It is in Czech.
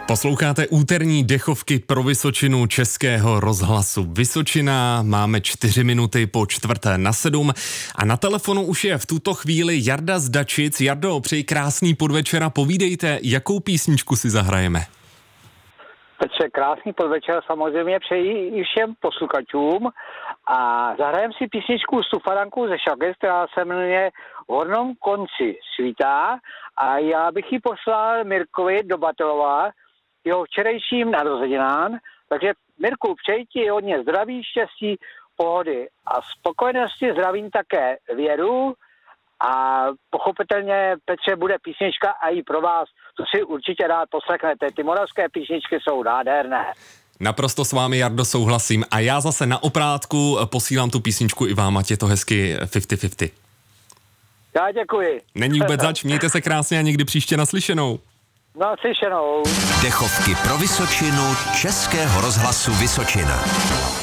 Posloucháte úterní dechovky pro Vysočinu Českého rozhlasu Vysočina. Máme 4 minuty po 6:45 a na telefonu už je v tuto chvíli Jarda z Dačic. Jardo, přeji krásný podvečer a povídejte, jakou písničku si zahrajeme. Petře, krásný podvečer samozřejmě přeji i všem posluchačům a zahrajeme si písničku Stufaranku ze Šages, která se jmenuje V hornom konci svítá a já bych ji poslal Mirkovi do Batelova, jeho včerejším narozeninám, takže Mirku, přeji ti hodně zdraví, štěstí, pohody a spokojenosti, zdravím také Věru a pochopitelně, Petře, bude písnička a i pro vás, to si určitě rád poslechnete, ty moravské písničky jsou nádherné. Naprosto s vámi, Jardo, souhlasím a já zase na oprátku posílám tu písničku i vám, ať je to hezky 50-50. Já děkuji. Není vůbec zač, mějte se krásně a někdy příště naslyšenou. Naslyšenou. Dechovky pro Vysočinu Českého rozhlasu Vysočina.